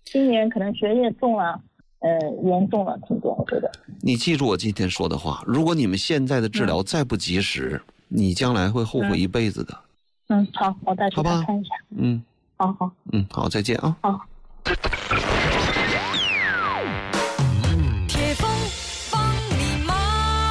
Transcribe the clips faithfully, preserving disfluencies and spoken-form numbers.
今年可能学业重了，呃，严重了挺多，我觉得。 你记住我今天说的话，如果你们现在的治疗再不及时，嗯、你将来会后悔一辈子的。 嗯，好，我再去看一下。 嗯， 好好， 嗯，好，再见啊。 好。 铁峰帮你忙。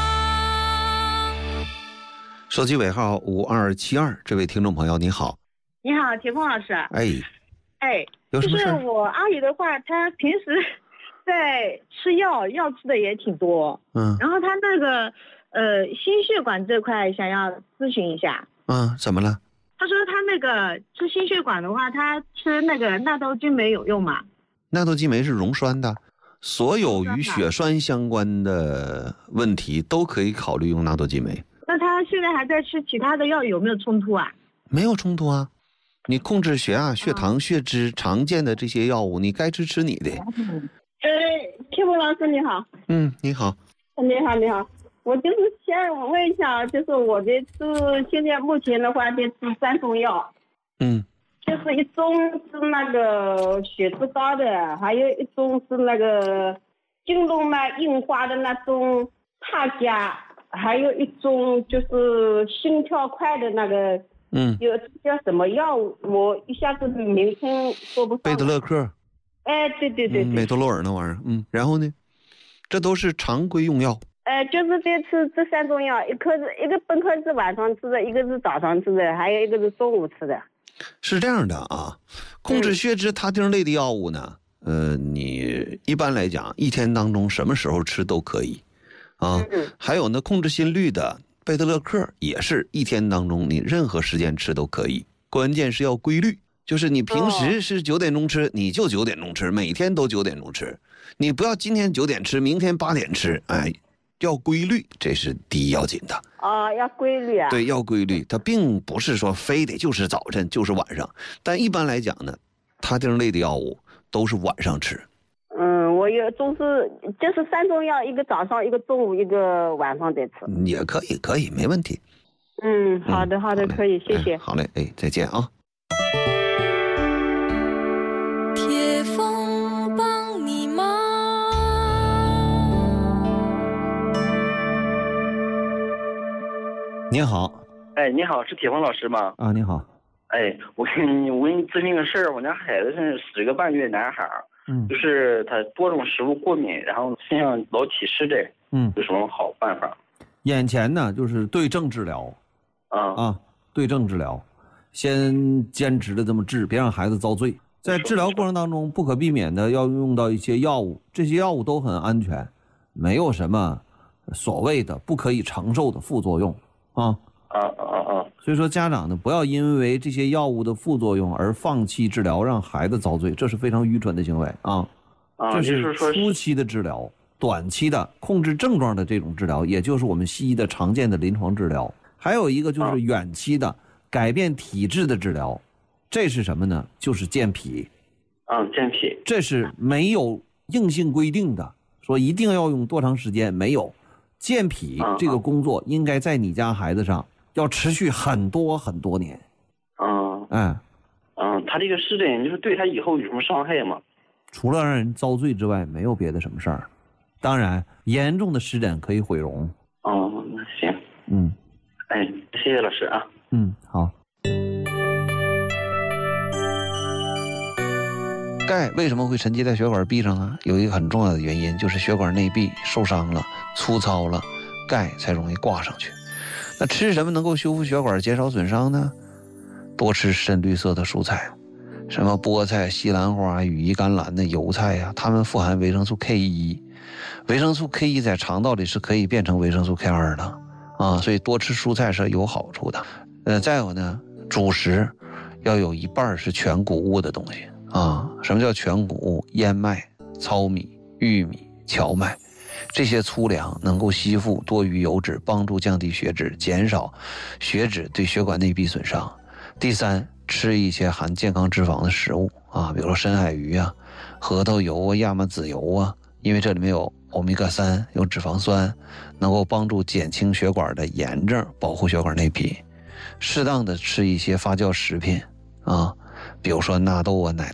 手机尾号五二七二，这位听众朋友你好。 你好，铁峰老师。 哎， 哎， 有什么事？ 就是我阿姨的话，她平时在吃药，药吃的也挺多。 嗯。 然后她那个呃心血管这块想要咨询一下。 嗯，怎么了？ 她说她那个吃心血管的话，她吃那个纳豆菌酶有用吗？ 纳豆激酶是溶栓的，所有与血栓相关的问题都可以考虑用纳豆激酶。 那她现在还在吃其他的药，有没有冲突啊？ 没有冲突啊。你控制血压、血糖、血脂常见的这些药物，你该吃吃你的。 呃，铁峰老师你好。 嗯，你好。 你好，你好。我就是想问一下，就是我的是现在目前的话，就吃三种药。 嗯。 就是一种是那个血脂高的，还有一种是那个颈动脉硬化的那种帕加，还有一种就是心跳快的那个。 嗯， 有叫什么药物？我一下子名称说不上。 贝德勒克。 哎，对对对对。 嗯、美多洛尔那玩意儿，嗯，然后呢，这都是常规用药。 呃，就是这次这三种药，一颗是一个本科是晚上吃的，一个是早上吃的，还有一个是中午吃的。 是这样的啊，控制血脂他汀类的药物呢，嗯、呃，你一般来讲一天当中什么时候吃都可以，啊， 嗯、 还有呢，控制心率的。贝德勒克也是一天当中你任何时间吃都可以，关键是要规律，就是你平时是九点钟吃，你就九点钟吃，每天都九点钟吃，你不要今天九点吃，明天八点吃，哎，要规律，这是第一要紧的。 哦，要规律啊。 对，要规律，它并不是说非得就是早晨就是晚上，但一般来讲呢，他汀类的药物都是晚上吃。 嗯，我有总是就是三种药，一个早上，一个中午，一个晚上得吃。 也可以，可以，没问题。 嗯，好的，好的， 嗯、 可以，谢谢。 哎、好嘞，哎，再见啊。 铁峰帮你忙。 你好。 哎，你好，是铁峰老师吗？ 啊，你好。 哎，我跟你，我给你咨询个事儿，我家孩子是十个半月男孩。 嗯， 就是他多种食物过敏，然后身上老起湿的， 嗯， 有什么好办法？ 眼前呢，就是对症治疗， 啊啊，对症治疗，先坚持的这么治，别让孩子遭罪。在治疗过程当中，不可避免的要用到一些药物，这些药物都很安全，没有什么所谓的不可以承受的副作用啊。 啊啊啊！ 所以说，家长呢不要因为这些药物的副作用而放弃治疗，让孩子遭罪，这是非常愚蠢的行为啊！ 啊， 这是初期的治疗，短期的控制症状的这种治疗，也就是我们西医的常见的临床治疗。还有一个就是远期的改变体质的治疗，这是什么呢？就是健脾。 嗯，健脾。 这是没有硬性规定的，说一定要用多长时间，没有。健脾这个工作应该在你家孩子上要持续很多很多年。 嗯， 哎， 嗯，他这个湿疹就是对他以后有什么伤害吗？ 除了让人遭罪之外，没有别的什么事儿。当然，严重的湿疹可以毁容。 哦，那行。 嗯， 哎，谢谢老师啊。 嗯，好。钙为什么会沉积在血管壁上啊？有一个很重要的原因，就是血管内壁受伤了、粗糙了，钙才容易挂上去。那吃什么能够修复血管、减少损伤呢？多吃深绿色的蔬菜，什么菠菜、西兰花、羽衣甘蓝的油菜呀、啊，它们富含维生素 K 一，维生素 K 一在肠道里是可以变成维生素 K 二的啊，所以多吃蔬菜是有好处的。呃，再有呢，主食要有一半是全谷物的东西啊。什么叫全谷物？燕麦、糙米、玉米、荞麦。这些粗粮能够吸附多余油脂，帮助降低血脂，减少血脂对血管内壁损伤。第三，吃一些含健康脂肪的食物啊，比如说深海鱼啊、核桃油啊、亚麻籽油啊，因为这里面有欧米伽三，有脂肪酸，能够帮助减轻血管的炎症，保护血管内皮。适当的吃一些发酵食品啊，比如说纳豆啊、奶酪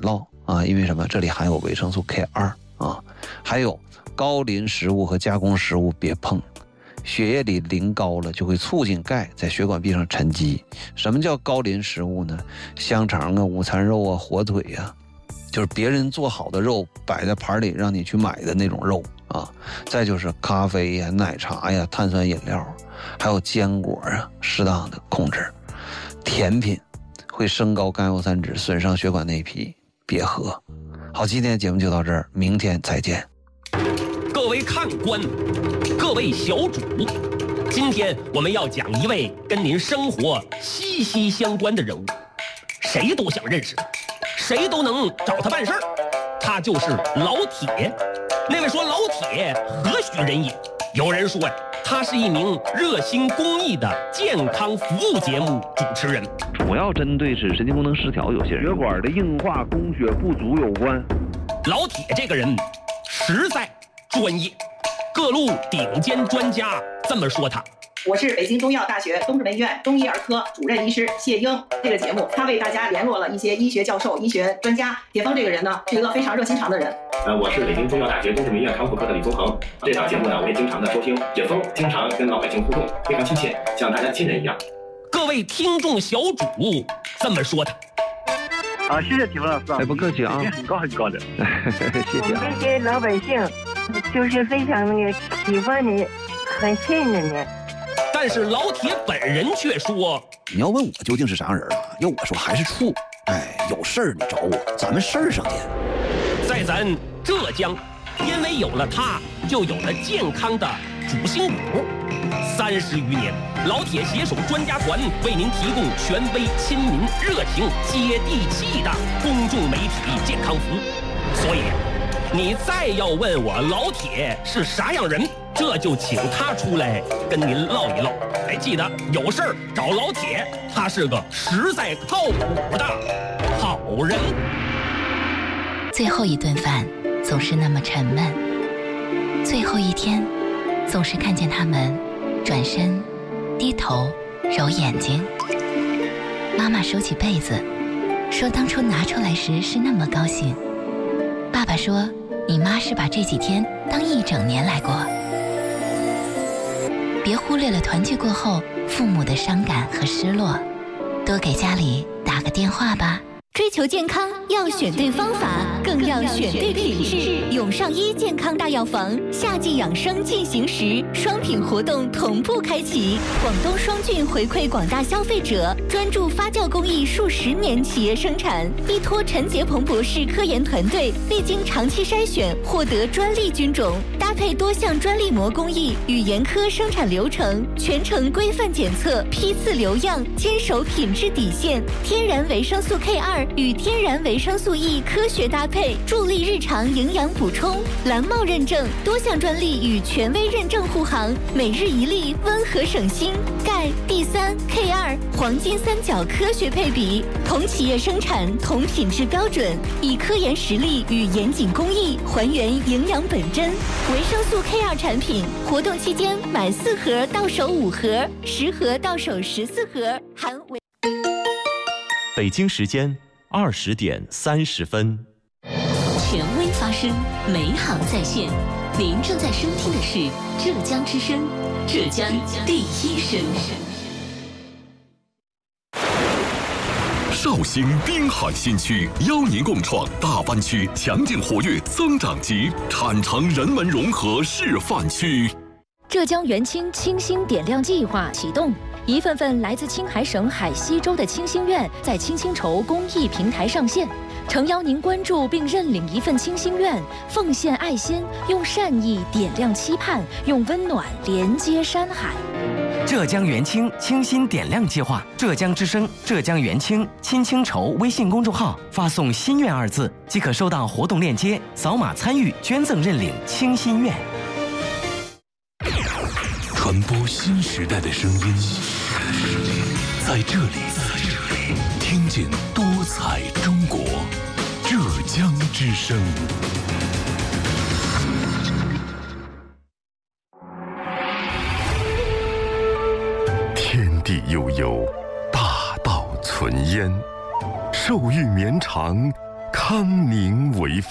啊，因为什么？这里含有维生素 K 二 啊，还有高磷食物和加工食物别碰。血液里磷高了，就会促进钙在血管壁上沉积。什么叫高磷食物呢？香肠啊、午餐肉啊、火腿呀、啊，就是别人做好的肉摆在盘里让你去买的那种肉啊。再就是咖啡呀、奶茶呀、碳酸饮料，还有坚果啊，适当的控制。甜品会升高甘油三酯，损伤血管内皮，别喝。好，今天的节目就到这儿，明天再见。 各位看官，各位小主，今天我们要讲一位跟您生活息息相关的人物，谁都想认识他，谁都能找他办事儿，他就是老铁。那位说老铁何许人也？有人说呀，他是一名热心公益的健康服务节目主持人， 主要针对是神经功能失调有些人血管的硬化、供血不足有关。 老铁这个人实在专业，各路顶尖专家这么说他。 我是北京中医药大学东直门医院中医儿科主任医师谢英。这个节目他为大家联络了一些医学教授、医学专家。铁峰这个人呢，是一个非常热心肠的人。 呃，我是北京中医药大学东直门医院康复科的李宗恒。这档节目呢，我也经常的收听。铁峰经常跟老百姓互动，非常亲切，像大家亲人一样。 各位听众小主这么说他。 啊，谢谢铁峰老师啊！ 哎，不客气啊， 很高很高的， 谢谢啊。 我们这些老百姓就是非常那个喜欢你，很信任你。 但是老铁本人却说：“ 你要问我究竟是啥人啊？要我说还是处。哎，有事儿你找我，咱们事儿上见。” 在咱浙江，因为有了他，就有了健康的主心骨。三十余年，老铁携手专家团为您提供权威、亲民、热情、接地气的公众媒体健康服务。所以，你再要问我老铁是啥样人，这就请他出来跟您唠一唠。哎，记得有事儿找老铁，他是个实在靠谱的好人。 最后一顿饭总是那么沉闷，最后一天总是看见他们转身低头揉眼睛。妈妈收起被子说，当初拿出来时是那么高兴。爸爸说，你妈是把这几天当一整年来过。别忽略了团聚过后父母的伤感和失落，多给家里打个电话吧。 追求健康要选对方法，更要选对品质。永上医健康大药房夏季养生进行时，双品活动同步开启。广东双菌回馈广大消费者，专注发酵工艺数十年企业生产，依托陈杰鹏博士科研团队，历经长期筛选，获得专利菌种，搭配多项专利膜工艺与严苛生产流程，全程规范检测，批次留样，坚守品质底线。天然维生素 K 二。与天然维生素 E 科学搭配，助力日常营养补充。蓝帽认证，多项专利与权威认证护航，每日一粒，温和省心。钙、D 三、K 二，黄金三角科学配比，同企业生产，同品质标准，以科研实力与严谨工艺还原营养本真。维生素 K 二产品，活动期间买四盒到手五盒，十盒到手十四盒，含维。 北京时间二十点三十分， 权威发声，美好在线。您正在收听的是浙江之声，浙江第一声。 绍兴滨海新区邀您共创大湾区强劲活跃增长极产城人文融合示范区。 浙江元清清新点亮计划启动。一份份来自青海省海西州的清心愿在青青筹公益平台上线，诚邀您关注并认领一份清心愿，奉献爱心，用善意点亮期盼，用温暖连接山海。 浙江元清清新点亮计划，浙江之声、浙江元清青青筹微信公众号发送“心愿”二字，即可收到活动链接，扫码参与捐赠认领清心愿。 传播新时代的声音，在这里听见多彩中国，浙江之声。天地悠悠，大道存焉，寿欲绵长， 康宁为范。